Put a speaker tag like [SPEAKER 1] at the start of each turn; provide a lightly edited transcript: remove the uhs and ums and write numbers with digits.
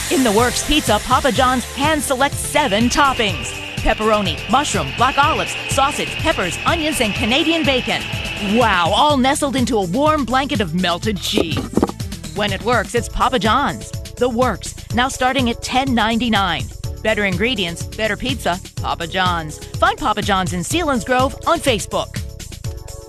[SPEAKER 1] In the Works Pizza, Papa John's hand selects 7 toppings: pepperoni, mushroom, black olives, sausage, peppers, onions, and Canadian bacon. Wow, all nestled into a warm blanket of melted cheese. When it works, it's Papa John's. The Works, now starting at $10.99. Better ingredients, better pizza, Papa John's. Find Papa John's in Sealands Grove on Facebook.